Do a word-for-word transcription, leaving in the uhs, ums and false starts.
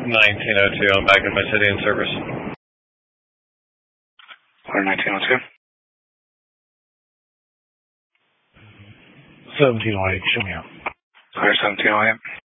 nineteen oh two, I'm back in my city in service. Clear nineteen oh two. seventeen oh eight, show me out. Clear seventeen oh eight.